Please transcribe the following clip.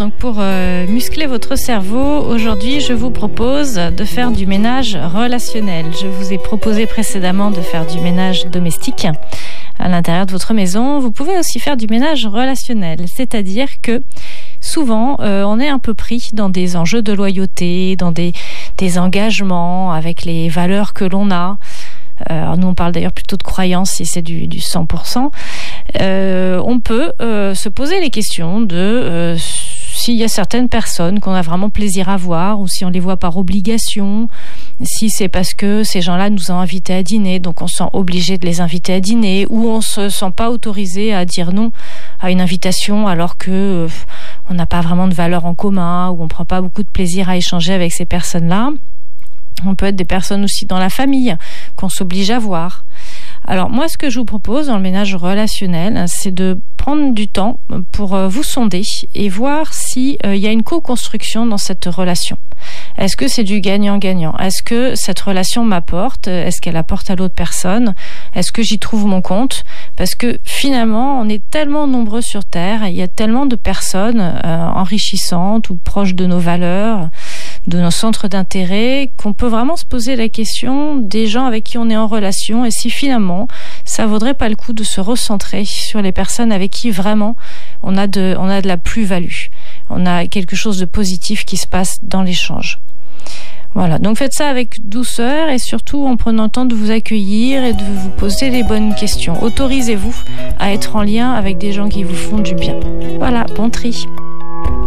Donc pour muscler votre cerveau, aujourd'hui je vous propose de faire du ménage relationnel. Je vous ai proposé précédemment de faire du ménage domestique à l'intérieur de votre maison. Vous pouvez aussi faire du ménage relationnel, c'est-à-dire que souvent on est un peu pris dans des enjeux de loyauté, dans des engagements avec les valeurs que l'on a. Nous on parle d'ailleurs plutôt de croyance si c'est du 100%. On peut se poser les questions de s'il y a certaines personnes qu'on a vraiment plaisir à voir, ou si on les voit par obligation, si c'est parce que ces gens-là nous ont invités à dîner, donc on se sent obligé de les inviter à dîner, ou on se sent pas autorisé à dire non à une invitation alors que on n'a pas vraiment de valeur en commun, ou on prend pas beaucoup de plaisir à échanger avec ces personnes-là. On peut être des personnes aussi dans la famille qu'on s'oblige à voir. Alors moi, ce que je vous propose dans le ménage relationnel, c'est de prendre du temps pour vous sonder et voir si il y a une co-construction dans cette relation. Est-ce que c'est du gagnant-gagnant? Est-ce que cette relation m'apporte? Est-ce qu'elle apporte à l'autre personne? Est-ce que j'y trouve mon compte? Parce que finalement, on est tellement nombreux sur Terre, il y a tellement de personnes enrichissantes ou proches de nos valeurs, de nos centres d'intérêt, qu'on peut vraiment se poser la question des gens avec qui on est en relation et si finalement ça vaudrait pas le coup de se recentrer sur les personnes avec qui vraiment on a de la plus-value. On a quelque chose de positif qui se passe dans l'échange. Voilà, donc faites ça avec douceur et surtout en prenant le temps de vous accueillir et de vous poser les bonnes questions. Autorisez-vous à être en lien avec des gens qui vous font du bien. Voilà, bon tri.